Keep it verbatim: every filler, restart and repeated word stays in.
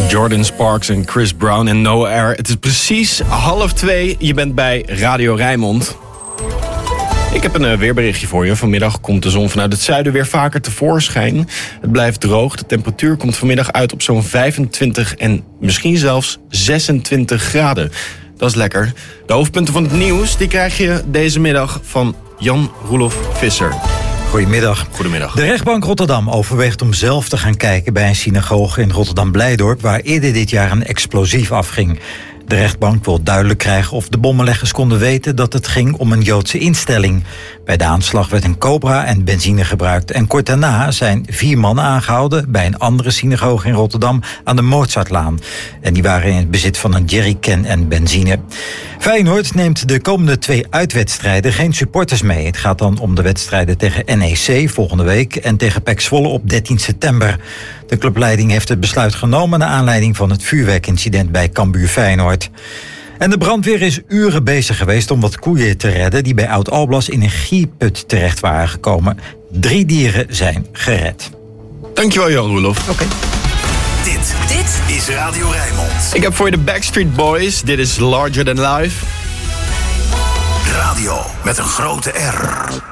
Jordan Sparks en Chris Brown en No Air. Het is precies half twee. Je bent bij Radio Rijnmond. Ik heb een uh, weerberichtje voor je. Vanmiddag komt de zon vanuit het zuiden weer vaker tevoorschijn. Het blijft droog. De temperatuur komt vanmiddag uit op zo'n vijfentwintig en misschien zelfs zesentwintig graden. Dat is lekker. De hoofdpunten van het nieuws die krijg je deze middag van Jan Roelof Visser. Goedemiddag. Goedemiddag. De rechtbank Rotterdam overweegt om zelf te gaan kijken bij een synagoge in Rotterdam-Blijdorp, waar eerder dit jaar een explosief afging. De rechtbank wil duidelijk krijgen of de bommenleggers konden weten dat het ging om een Joodse instelling. Bij de aanslag werd een Cobra en benzine gebruikt. En kort daarna zijn vier mannen aangehouden bij een andere synagoge in Rotterdam aan de Mozartlaan. En die waren in het bezit van een jerrycan en benzine. Feyenoord neemt de komende twee uitwedstrijden geen supporters mee. Het gaat dan om de wedstrijden tegen N E C volgende week en tegen P E C Zwolle op dertien september. De clubleiding heeft het besluit genomen naar aanleiding van het vuurwerkincident bij Cambuur Feyenoord. En de brandweer is uren bezig geweest om wat koeien te redden die bij Oud-Alblas in een gierput terecht waren gekomen. Drie dieren zijn gered. Dankjewel, Jan Roelof. Oké. Okay. Dit, dit is Radio Rijnmond. Ik heb voor je de Backstreet Boys. Dit is Larger Than Life. Radio met een grote R.